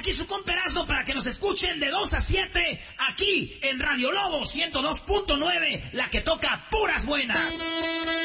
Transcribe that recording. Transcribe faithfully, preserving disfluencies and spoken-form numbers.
aquí su compa Erasmo para que nos escuchen de dos a siete aquí en Radio Lobo ciento dos punto nueve, la que toca puras buenas.